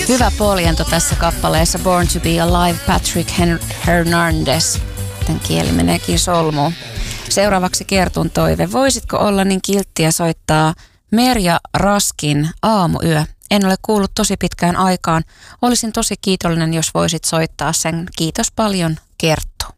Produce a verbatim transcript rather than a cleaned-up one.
Hyvä poljento tässä kappaleessa Born to be Alive, Patrick Hernandez. Tämän kieli meneekin solmuun. Seuraavaksi Kertun toive. Voisitko olla niin kilttiä soittaa Merja Raskin Aamuyö? En ole kuullut tosi pitkään aikaan. Olisin tosi kiitollinen, jos voisit soittaa sen. Kiitos paljon, Kerttu.